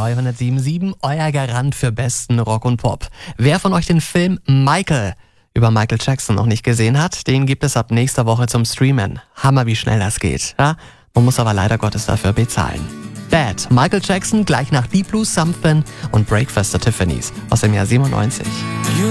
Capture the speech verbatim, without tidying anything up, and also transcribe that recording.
zweihundertsieben Komma sieben, euer Garant für besten Rock und Pop. Wer von euch den Film Michael über Michael Jackson noch nicht gesehen hat, den gibt es ab nächster Woche zum Streamen. Hammer, wie schnell das geht. Ja? Man muss aber leider Gottes dafür bezahlen. Bad, Michael Jackson, gleich nach Deep Blue, Something und Breakfast at Tiffany's aus dem Jahr siebenundneunzig.